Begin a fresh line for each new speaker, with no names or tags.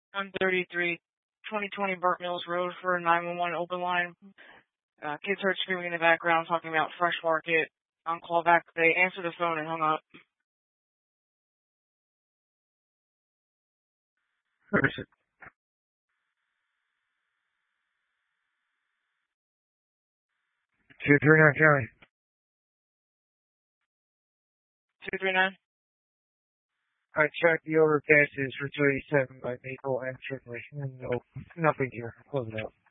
133, 2020 Burt Mills Road for a 911 open line. Kids heard screaming in the background talking about Fresh Market. On call back, they answered the phone and hung up.
Where is it? 239 County.
239?
I checked the overpass is for 287 by Maple and Trickley. No, nothing here. Close it out.